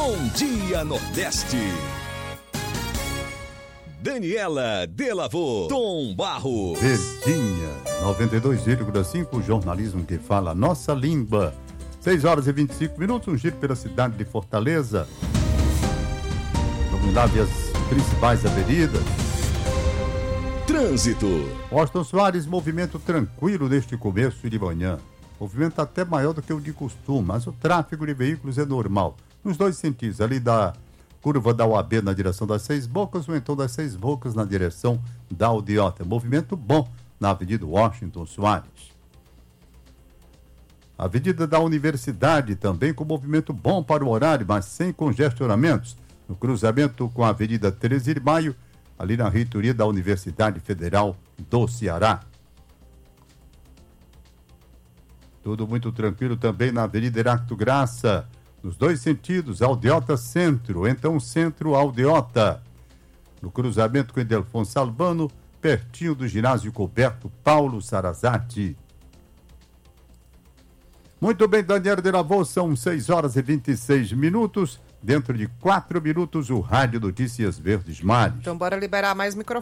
Bom Dia Nordeste. Daniela Delavô, Tom Barros. Verdinha, 92,5, jornalismo que fala a nossa língua. 6h25, um giro pela cidade de Fortaleza. Vamos lá ver as principais avenidas. Trânsito. Washington Soares, movimento tranquilo neste começo de manhã. Movimento até maior do que o de costume, mas o tráfego de veículos é normal. Nos dois sentidos, ali da curva da UAB na direção das Seis Bocas, ou então das Seis Bocas na direção da Aldeota. Movimento bom na Avenida Washington Soares. A Avenida da Universidade também com movimento bom para o horário, mas sem congestionamentos. No cruzamento com a Avenida 13 de Maio, ali na reitoria da Universidade Federal do Ceará. Tudo muito tranquilo também na Avenida Heráclito Graça, nos dois sentidos, Aldeota Centro, então Centro Aldeota. No cruzamento com Edelfonso Albano, pertinho do ginásio coberto Paulo Sarazati. Muito bem, Daniela Delavô, são 6h26. Dentro de 4 minutos, o Rádio Notícias Verdes Mares. Então, bora liberar mais microfone.